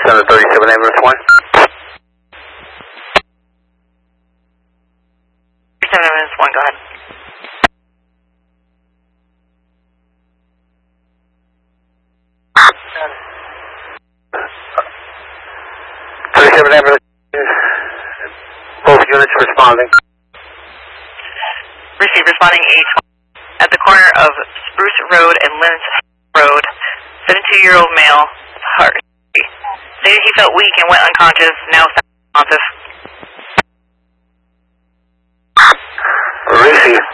Center 37 ambulance 1. 37 ambulance 1, go ahead. Ambulance, both units responding. Receive, responding 8 at the corner of Spruce Road and Linz Road. 72-year-old male, heart. Stated he felt weak and went unconscious, now responsive. Receive.